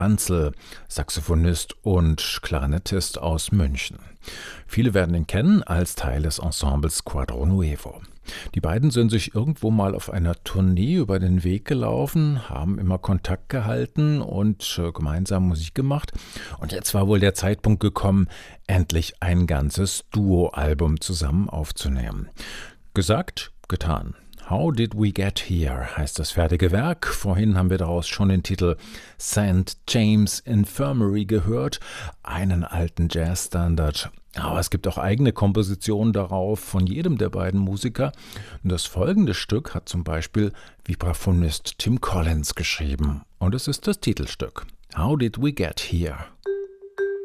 Ranzel, Saxophonist und Klarinettist aus München. Viele werden ihn kennen als Teil des Ensembles Quadro Nuevo. Die beiden sind sich irgendwo mal auf einer Tournee über den Weg gelaufen, haben immer Kontakt gehalten und gemeinsam Musik gemacht. Und jetzt war wohl der Zeitpunkt gekommen, endlich ein ganzes Duo-Album zusammen aufzunehmen. Gesagt, getan. How Did We Get Here heißt das fertige Werk. Vorhin haben wir daraus schon den Titel St. James Infirmary gehört, einen alten Jazzstandard. Aber es gibt auch eigene Kompositionen darauf von jedem der beiden Musiker. Und das folgende Stück hat zum Beispiel Vibraphonist Tim Collins geschrieben. Und es ist das Titelstück. How Did We Get Here?